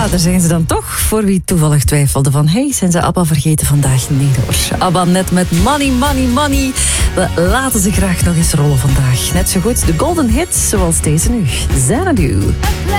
daar zijn ze dan toch. Voor wie toevallig twijfelde van, hey, zijn ze ABBA vergeten vandaag? Nee hoor. ABBA net met Money, Money, Money. We laten ze graag nog eens rollen vandaag. Net zo goed de golden hits, zoals deze nu. Xanadu.